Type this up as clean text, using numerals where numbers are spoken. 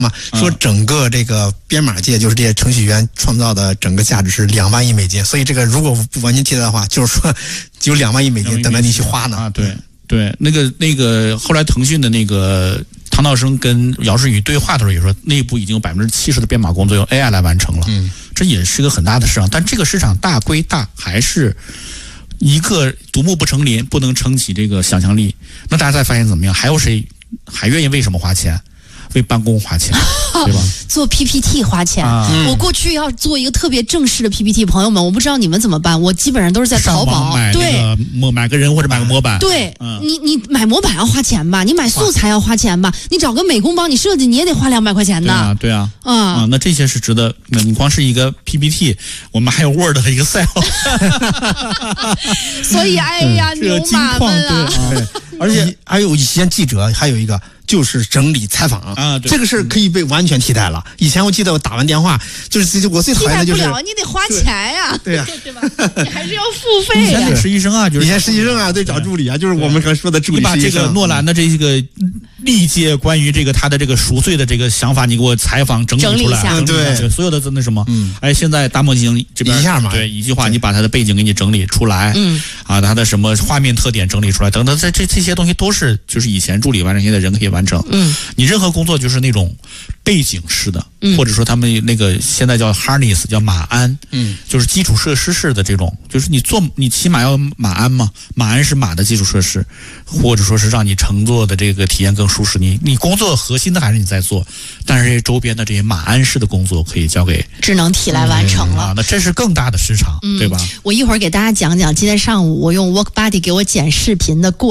嘛，说整个这个编码界就是这些程序员创造的整个价值是2万亿美金，所以这个如果不完全替代的话，就是说有2万亿美金等着你去花呢。 啊，对对，那个后来腾讯的那个唐道生跟姚世宇对话的时候也说，内部已经有70%的编码工作用 AI 来完成了。这也是一个很大的市场，但这个市场大归大，还是一个独木不成林，不能撑起这个想象力。那大家再发现怎么样？还有谁还愿意为什么花钱？为办公花钱，对吧？ 做 PPT 花钱。我过去要做一个特别正式的 PPT， 朋友们，我不知道你们怎么办，我基本上都是在淘宝买个人或者买个模板。 对，你买模板要花钱吧？你买素材要花钱吧？你找个美工帮你设计，你也得花200块钱呢。 对啊。那这些是值得。那你光是一个 PPT， 我们还有 Word 和 Excel。 所以，哎呀，牛马们啊！ 而且还有以前记者还有一个。就是整理采访啊， 这个事可以被完全替代了。以前我记得我打完电话，就是我最讨厌的就是替代不了，你得花钱呀， 对呀， 对吧？你还是要付费呀。 以前实习生啊，就是以前实习生啊，得找助理啊，就是我们刚说的助理。 你把这个诺兰的这个历届关于这个他的这个赎罪的这个想法，你给我采访整理出来， 对， 所有的那什么，现在大模型这边一下嘛， 对，一句话，你把他的背景给你整理出来，他的什么画面特点整理出来，等等，这些东西都是就是以前助理完成，现在人可以完成，你任何工作就是那种背景式的，或者说他们那个现在叫 harness， 叫马鞍，就是基础设施式的这种，就是你起码要马鞍嘛，马鞍是马的基础设施，或者说是让你乘坐的这个体验更舒适。你工作核心的还是你在做，但是这周边的这些马鞍式的工作可以交给智能体来完成了。 那这是更大的市场，对吧？ 我一会儿给大家讲讲，今天上午我用 WorkBuddy 给我剪视频的过程。